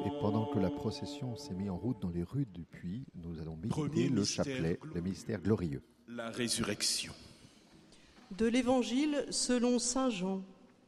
Et pendant que la procession s'est mise en route dans les rues du Puy, nous allons méditer le chapelet, le mystère glorieux. La résurrection. De l'Évangile selon saint Jean.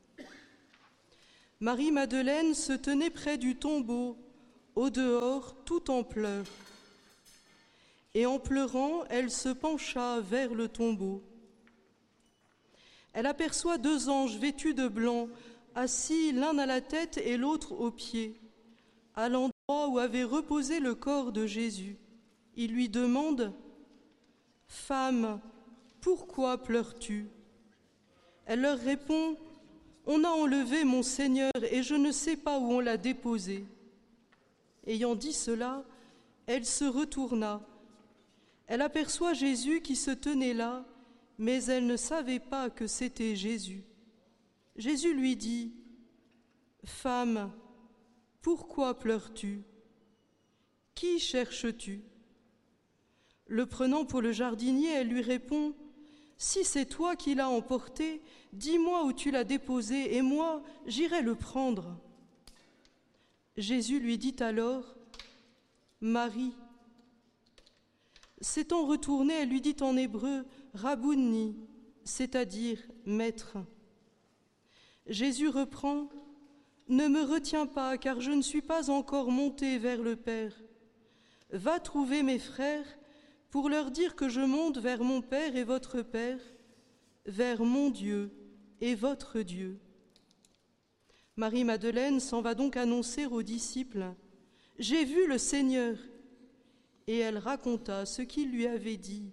Marie-Madeleine se tenait près du tombeau, au dehors, tout en pleurs. Et en pleurant, elle se pencha vers le tombeau. Elle aperçoit 2 anges vêtus de blanc, assis l'un à la tête et l'autre aux pieds, à l'endroit où avait reposé le corps de Jésus. Ils lui demandent « Femme, pourquoi pleures-tu » Elle leur répond « On a enlevé mon Seigneur et je ne sais pas où on l'a déposé. » Ayant dit cela, elle se retourna. Elle aperçoit Jésus qui se tenait là, mais elle ne savait pas que c'était Jésus. Jésus lui dit « Femme, pourquoi pleures-tu? Qui cherches-tu » Le prenant pour le jardinier, elle lui répond « Si c'est toi qui l'as emporté, dis-moi où tu l'as déposé, et moi, j'irai le prendre. » Jésus lui dit alors « Marie ». S'étant retournée, elle lui dit en hébreu « Rabouni », c'est-à-dire « Maître ». Jésus reprend « Ne me retiens pas, car je ne suis pas encore monté vers le Père. Va trouver mes frères pour leur dire que je monte vers mon Père et votre Père, vers mon Dieu et votre Dieu. » Marie-Madeleine s'en va donc annoncer aux disciples « J'ai vu le Seigneur !» Et elle raconta ce qu'il lui avait dit.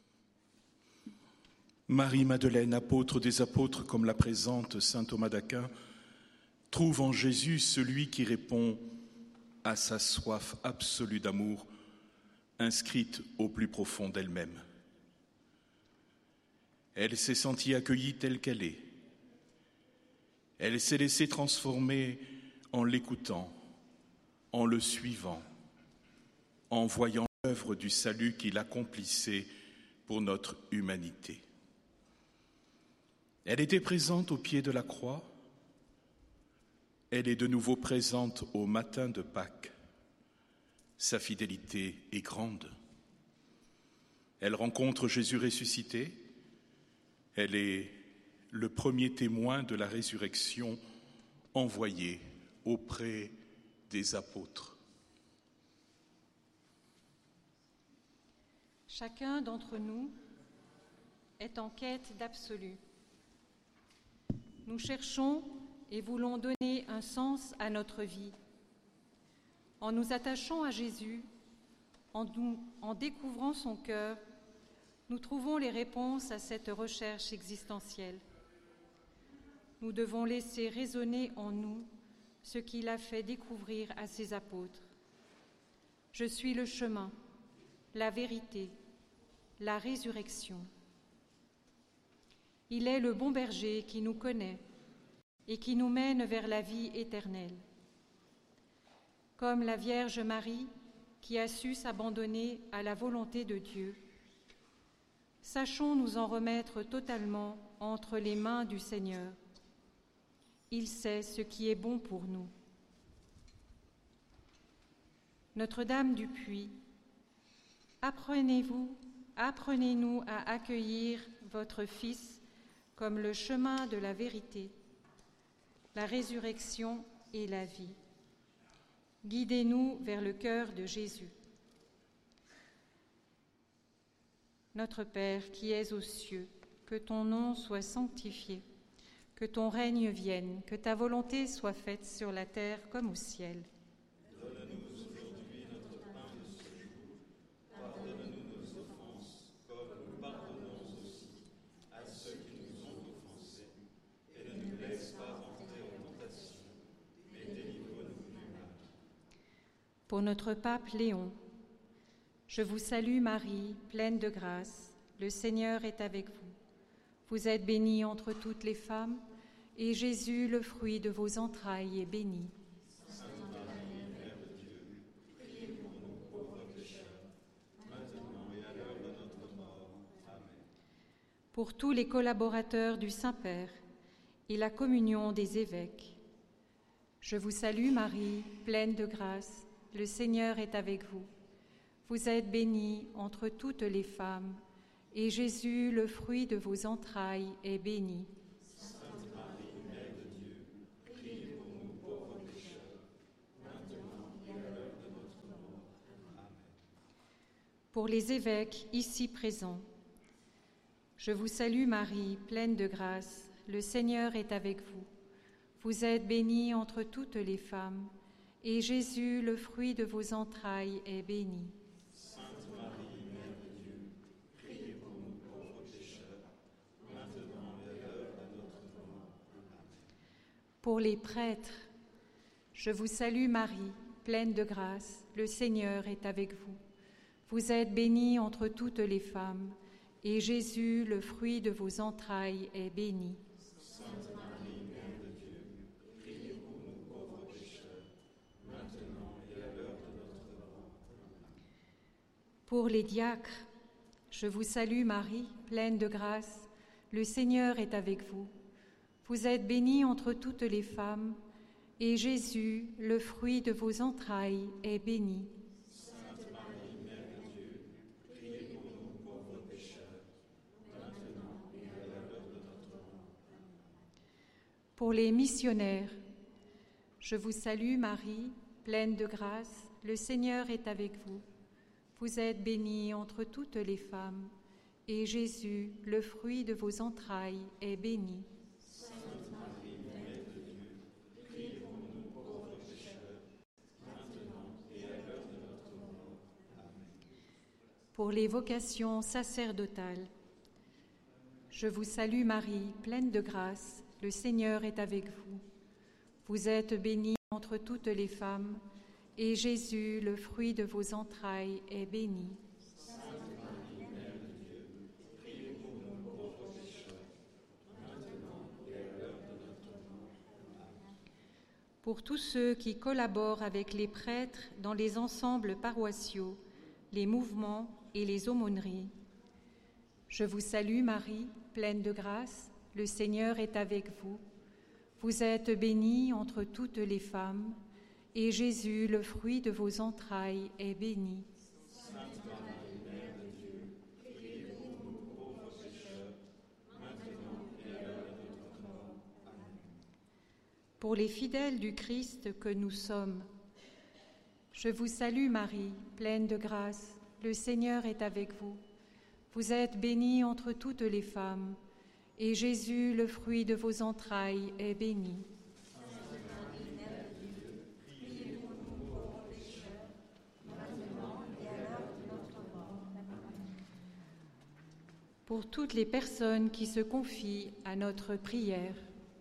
Marie-Madeleine, apôtre des apôtres, comme la présente saint Thomas d'Aquin, trouve en Jésus celui qui répond à sa soif absolue d'amour, inscrite au plus profond d'elle-même. Elle s'est sentie accueillie telle qu'elle est. Elle s'est laissée transformer en l'écoutant, en le suivant, en voyant l'œuvre du salut qu'il accomplissait pour notre humanité. Elle était présente au pied de la croix, elle est de nouveau présente au matin de Pâques. Sa fidélité est grande. Elle rencontre Jésus ressuscité, elle est le premier témoin de la résurrection envoyé auprès des apôtres. Chacun d'entre nous est en quête d'absolu. Nous cherchons et voulons donner un sens à notre vie. En nous attachant à Jésus, en découvrant son cœur, nous trouvons les réponses à cette recherche existentielle. Nous devons laisser résonner en nous ce qu'il a fait découvrir à ses apôtres. Je suis le chemin, la vérité, la résurrection. Il est le bon berger qui nous connaît et qui nous mène vers la vie éternelle. Comme la Vierge Marie qui a su s'abandonner à la volonté de Dieu, sachons nous en remettre totalement entre les mains du Seigneur. Il sait ce qui est bon pour nous. Notre-Dame du Puy, apprenez-nous à accueillir votre Fils comme le chemin de la vérité, la résurrection et la vie. Guidez-nous vers le cœur de Jésus. Notre Père qui es aux cieux, que ton nom soit sanctifié, que ton règne vienne, que ta volonté soit faite sur la terre comme au ciel. Donne-nous aujourd'hui notre pain de ce jour. Pardonne-nous nos offenses, comme nous pardonnons aussi à ceux qui nous ont offensés. Et ne nous laisse pas entrer en tentation, mais délivre-nous du mal. Pour notre pape Léon, je vous salue Marie, pleine de grâce, le Seigneur est avec vous. Vous êtes bénie entre toutes les femmes, et Jésus, le fruit de vos entrailles, est béni. Sainte Marie, Mère de Dieu, priez pour nous pauvres pécheurs, maintenant et à l'heure de notre mort. Amen. Pour tous les collaborateurs du Saint-Père et la communion des évêques, Je vous salue Marie, pleine de grâce, le Seigneur est avec vous. Vous êtes bénie entre toutes les femmes, et Jésus, le fruit de vos entrailles, est béni. Sainte Marie, Mère de Dieu, priez pour nous pauvres pécheurs, maintenant et à l'heure de notre mort. Amen. Pour les évêques ici présents, je vous salue Marie, pleine de grâce, le Seigneur est avec vous. Vous êtes bénie entre toutes les femmes, et Jésus, le fruit de vos entrailles, est béni. Sainte Marie, Mère de Dieu, priez pour nous pauvres pécheurs, maintenant et à l'heure de notre mort. Amen. Pour les prêtres, je vous salue Marie, pleine de grâce, le Seigneur est avec vous. Vous êtes bénie entre toutes les femmes, et Jésus, le fruit de vos entrailles, est béni. Sainte Marie, Mère de Dieu, priez pour nous pauvres pécheurs, maintenant et à l'heure de notre mort. Pour les diacres, je vous salue Marie, pleine de grâce, le Seigneur est avec vous. Vous êtes bénie entre toutes les femmes, et Jésus, le fruit de vos entrailles, est béni. Sainte Marie, Mère de Dieu, priez pour nous pauvres pécheurs, maintenant et à l'heure de notre mort. Pour les missionnaires, je vous salue Marie, pleine de grâce, le Seigneur est avec vous. Vous êtes bénie entre toutes les femmes, et Jésus, le fruit de vos entrailles, est béni. Sainte Marie, Mère de Dieu, priez pour nous pauvres pécheurs, maintenant et à l'heure de notre mort. Amen. Pour les vocations sacerdotales, je vous salue Marie, pleine de grâce, le Seigneur est avec vous. Vous êtes bénie entre toutes les femmes, et Jésus, le fruit de vos entrailles, est béni. Sainte Marie, Mère de Dieu, priez pour nous pauvres pécheurs, maintenant et à l'heure de notre mort. Amen. Pour tous ceux qui collaborent avec les prêtres dans les ensembles paroissiaux, les mouvements et les aumôneries, je vous salue Marie, pleine de grâce, le Seigneur est avec vous. Vous êtes bénie entre toutes les femmes, et Jésus, le fruit de vos entrailles, est béni. Sainte Marie, Mère de Dieu, priez pour nous pauvres pécheurs, maintenant et à l'heure de notre mort. Amen. Pour les fidèles du Christ que nous sommes, je vous salue Marie, pleine de grâce, le Seigneur est avec vous. Vous êtes bénie entre toutes les femmes, et Jésus, le fruit de vos entrailles, est béni. Pour toutes les personnes qui se confient à notre prière,